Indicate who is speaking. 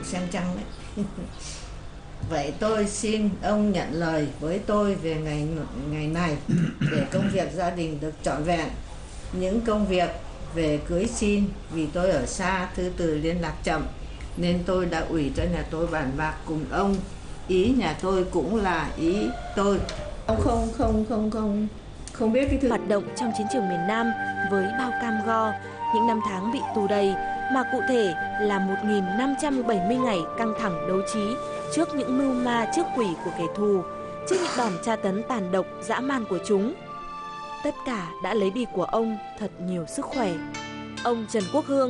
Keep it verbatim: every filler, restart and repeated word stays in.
Speaker 1: xem trăng đấy. Vậy tôi xin ông nhận lời với tôi về ngày ngày này để công việc gia đình được trọn vẹn. Những công việc về cưới xin vì tôi ở xa, thư từ liên lạc chậm nên tôi đã ủy cho nhà tôi bàn bạc cùng ông. Ý nhà tôi cũng là ý tôi. Ông không không không không không biết cái thư.
Speaker 2: Hoạt động trong chiến trường miền Nam với bao cam go, những năm tháng bị tù đầy, mà cụ thể là một nghìn năm trăm bảy mươi ngày căng thẳng đấu trí trước những mưu ma trước quỷ của kẻ thù, trước những đòn tra tấn tàn độc dã man của chúng. Tất cả đã lấy đi của ông thật nhiều sức khỏe. Ông Trần Quốc Hương